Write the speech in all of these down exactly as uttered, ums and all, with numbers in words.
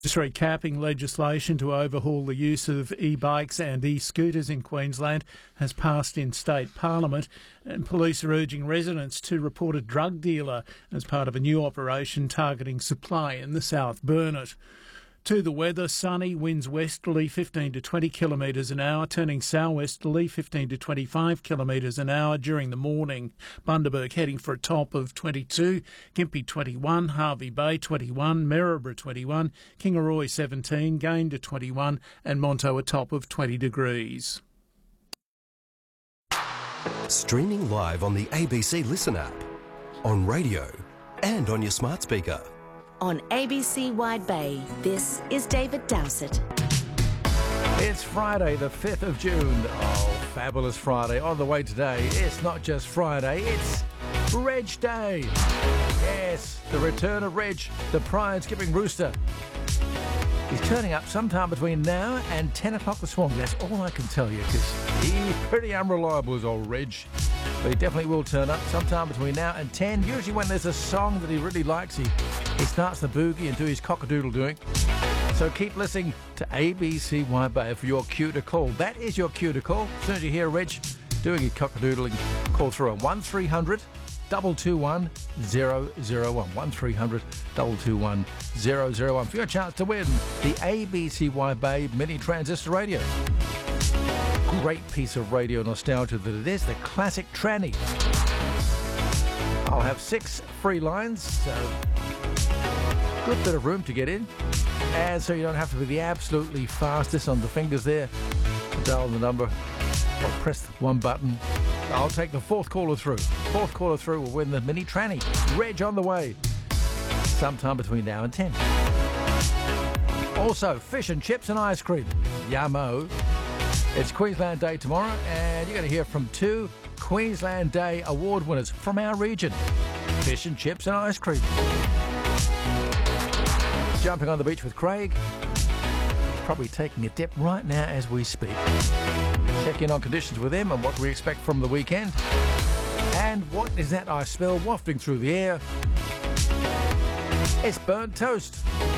Just recapping, legislation to overhaul the use of e-bikes and e-scooters in Queensland has passed in state parliament, and police are urging residents to report a drug dealer as part of a new operation targeting supply in the South Burnett. To the weather, sunny, winds westerly fifteen to twenty kilometres an hour, turning southwesterly fifteen to twenty-five kilometres an hour during the morning. Bundaberg heading for a top of twenty-two, Gympie twenty-one, Harvey Bay twenty-one, Maryborough twenty-one, Kingaroy seventeen, Gain to twenty-one, and Monto a top of twenty degrees. Streaming live on the A B C Listen app, on radio and on your smart speaker. On A B C Wide Bay, this is David Dowsett. It's Friday, the fifth of June. Oh, fabulous Friday. On the way today, it's not just Friday, it's Reg Day. Yes, the return of Reg, the prize-giving rooster. He's turning up sometime between now and ten o'clock this morning. That's all I can tell you, because he's pretty unreliable as old Reg. But he definitely will turn up sometime between now and ten. Usually when there's a song that he really likes, he, he starts the boogie and do his cock-a-doodle doing. So keep listening to A B C Wide Bay for your cue to call. That is your cue to call. As soon as you hear Reg doing his cock-a-doodling, call through on one three hundred, two two one, zero zero one. one three hundred, two two one, zero zero one for your chance to win the A B C Wide Bay Mini Transistor Radio. Great piece of radio nostalgia that it is, the classic tranny. I'll have six free lines, so good bit of room to get in, and so you don't have to be the absolutely fastest on the fingers there to dial the number or press one button. I'll take the fourth caller through. Fourth caller through will win the mini tranny. Reg on the way sometime between now and ten. Also, fish and chips and ice cream. Yummo. It's Queensland Day tomorrow, and you're going to hear from two Queensland Day award winners from our region. Fish and chips and ice cream. Jumping on the beach with Craig. He's probably taking a dip right now as we speak. Check in on conditions with him and what we expect from the weekend. And what is that I smell wafting through the air? It's burnt toast.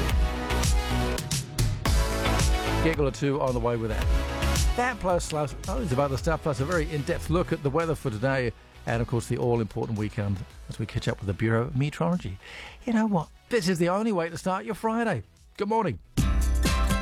Giggle or two on the way with that. That plus loads of other stuff, plus a very in-depth look at the weather for today, and of course the all-important weekend as we catch up with the Bureau of Meteorology. You know what? This is the only way to start your Friday. Good morning.